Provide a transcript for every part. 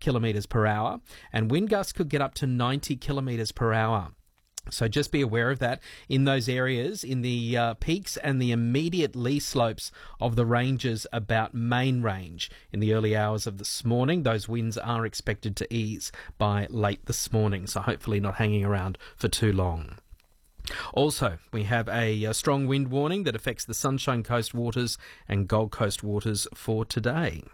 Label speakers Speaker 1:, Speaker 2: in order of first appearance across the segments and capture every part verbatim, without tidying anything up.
Speaker 1: kilometres per hour, and wind gusts could get up to ninety kilometres per hour. So just be aware of that in those areas, in the uh, peaks and the immediate lee slopes of the ranges about Main Range. In the early hours of this morning, those winds are expected to ease by late this morning, so hopefully not hanging around for too long. Also, we have a, a strong wind warning that affects the Sunshine Coast waters and Gold Coast waters for today.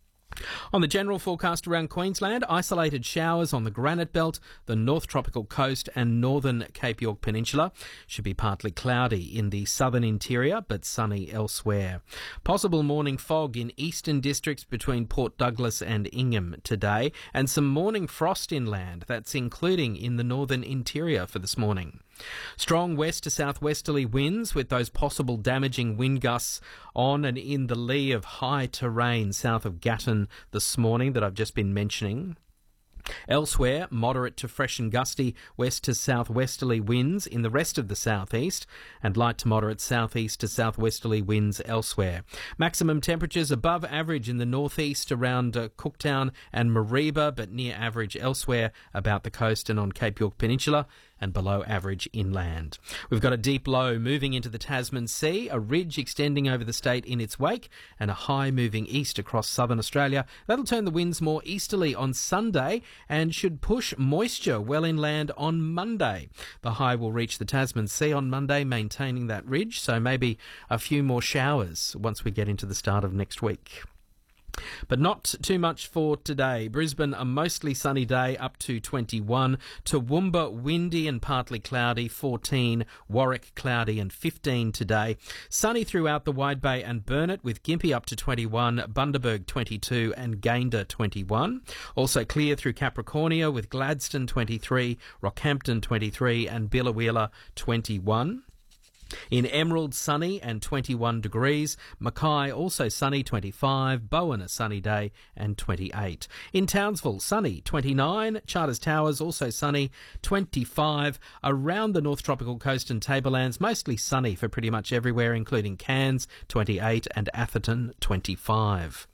Speaker 1: On the general forecast around Queensland, isolated showers on the Granite Belt, the North Tropical Coast and northern Cape York Peninsula. Should be partly cloudy in the southern interior, but sunny elsewhere. Possible morning fog in eastern districts between Port Douglas and Ingham today, and some morning frost inland. That's including in the northern interior for this morning. Strong west to southwesterly winds with those possible damaging wind gusts on and in the lee of high terrain south of Gatton this morning that I've just been mentioning. Elsewhere, moderate to fresh and gusty west to southwesterly winds in the rest of the southeast, and light to moderate southeast to southwesterly winds elsewhere. Maximum temperatures above average in the northeast around uh, Cooktown and Mareeba, but near average elsewhere about the coast and on Cape York Peninsula, and below average inland. We've got a deep low moving into the Tasman Sea, a ridge extending over the state in its wake, and a high moving east across southern Australia. That'll turn the winds more easterly on Sunday and should push moisture well inland on Monday. The high will reach the Tasman Sea on Monday, maintaining that ridge, so maybe a few more showers once we get into the start of next week. But not too much for today. Brisbane, a mostly sunny day, up to twenty-one. Toowoomba, windy and partly cloudy, fourteen. Warwick, cloudy and fifteen today. Sunny throughout the Wide Bay and Burnett, with Gympie up to twenty-one, Bundaberg twenty-two and Gayndah twenty-one. Also clear through Capricornia, with Gladstone twenty-three, Rockhampton twenty-three and Biloela twenty-one. In Emerald, sunny and twenty-one degrees. Mackay, also sunny, twenty-five. Bowen, a sunny day and twenty-eight. In Townsville, sunny, twenty-nine. Charters Towers, also sunny, twenty-five. Around the North Tropical Coast and Tablelands, mostly sunny for pretty much everywhere, including Cairns, twenty-eight, and Atherton, twenty-five.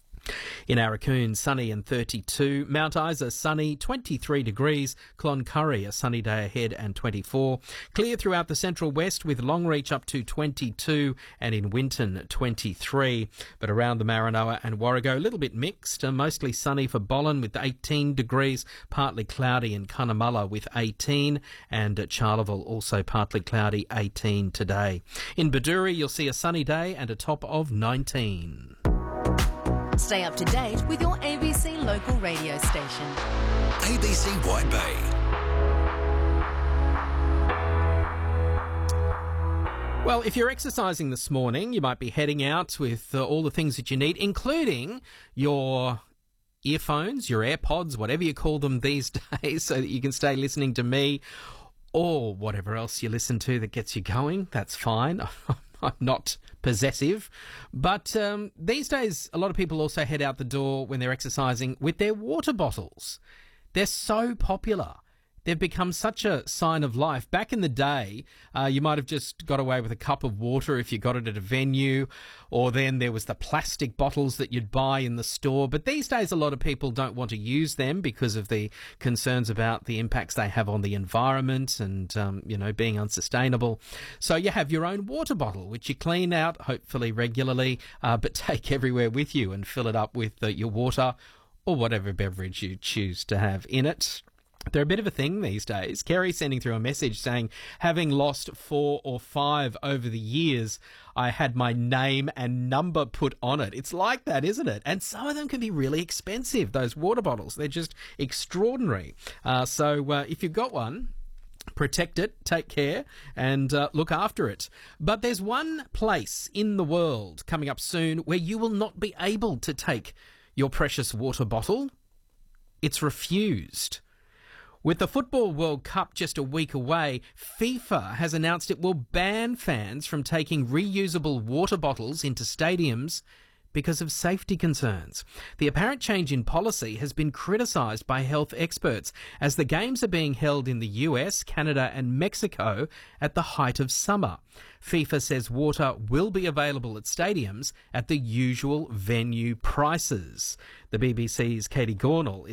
Speaker 1: In Arakoon, sunny and thirty-two. Mount Isa, sunny, twenty-three degrees. Cloncurry, a sunny day ahead and twenty-four. Clear throughout the central west with Longreach up to twenty-two and in Winton twenty-three. But around the Maranoa and Warrego, a little bit mixed. Uh, mostly sunny for Bollin with eighteen degrees. Partly cloudy in Cunnamulla with eighteen. And at Charleville, also partly cloudy, eighteen today. In Baduri, you'll see a sunny day and a top of nineteen.
Speaker 2: Stay up to date with your A B C local radio station.
Speaker 3: A B C Wide Bay.
Speaker 1: Well, if you're exercising this morning, you might be heading out with uh, all the things that you need, including your earphones, your AirPods, whatever you call them these days, so that you can stay listening to me or whatever else you listen to that gets you going. That's fine. I'm not possessive. But um, these days, a lot of people also head out the door when they're exercising with their water bottles. They're so popular. They've become such a sign of life. Back in the day, uh, you might have just got away with a cup of water if you got it at a venue, or then there was the plastic bottles that you'd buy in the store. But these days, a lot of people don't want to use them because of the concerns about the impacts they have on the environment and, um, you know, being unsustainable. So you have your own water bottle, which you clean out, hopefully regularly, uh, but take everywhere with you and fill it up with uh, your water or whatever beverage you choose to have in it. They're a bit of a thing these days. Kerry sending through a message saying, having lost four or five over the years, I had my name and number put on it. It's like that, isn't it? And some of them can be really expensive, those water bottles. They're just extraordinary. Uh, so uh, if you've got one, protect it, take care, and uh, look after it. But there's one place in the world coming up soon where you will not be able to take your precious water bottle. It's refused. With the Football World Cup just a week away, FIFA has announced it will ban fans from taking reusable water bottles into stadiums because of safety concerns. The apparent change in policy has been criticised by health experts as the games are being held in the U S, Canada and Mexico at the height of summer. FIFA says water will be available at stadiums at the usual venue prices. The B B C's Katie Gornall is